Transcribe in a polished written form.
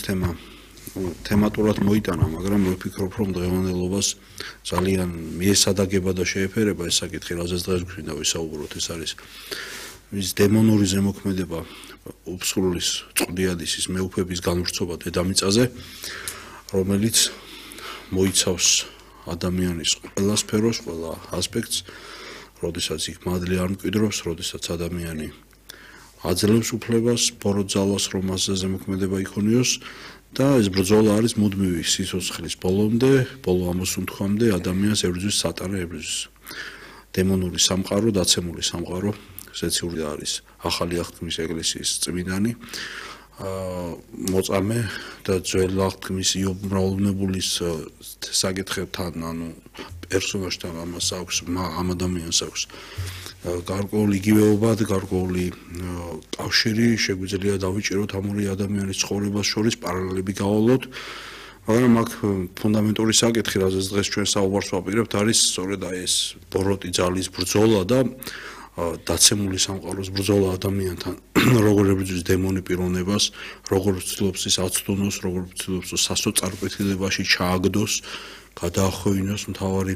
თემატურად მოიტანა, მაგრამ მე ვფიქრობ, რომ დღევანდელობას ძალიან მიესადაგება და შეეფერება ეს საკითხი, რაზეც დღეს გვინდა ვისაუბროთ, ეს არის ის დემონური ზემოქმედება უფსრულის წვდიადისის მეუფების განვრცობა დედამიწაზე, რომელიც მოიცავს ადამიანის ყველა სფეროს, ყველა ასპექტს, როდესაც იქ მადლი არ მკვიდრობს, როდესაც ადამიანი აძლევს უფლებას, ბოროტ-ძალას, რომ მასზე ზემოქმედება იქონიოს და ეს ბრძოლა არის მუდმივი სიცოცხლის ბოლომდე, ბოლო ამოსუნთქვამდე ადამიანს ებრძვის სატანი, ებრძვის დემონური სამყარო, დაცემული სამყარო, ესეციური არის ახალი აღთქმის ეკლესიის წმინდანი, მოწამე და ძველი აღთქმის იობ მრავალუნებულის საკითხებთან, ანუ პერსონაჟთან ამას აქვს, ამ ადამიანს აქვს გარკვეული იგივეობა და გარკვეული კავშირი, შეგვიძლია დავიჭიროთ ამ ორი ადამიანის ცხოვრებას შორის პარალელები გავალოთ, მაგრამ აქ ფუნდამენტური საკითხი, რაზეც დღეს ჩვენ საუბარს ვაპირებთ, არის სწორედ ეს ბოროტი ძალის ბრძოლა და დაცემული სამყაროს ბრძოლა ადამიანთან, როგორ ებრძვის დემონი პიროვნებას, როგორ ცდილობს ის აცდუნოს, როგორ ცდილობს სასოწარკვეთილებაში ჩააგდოს, გადაახვევინოს მთავარი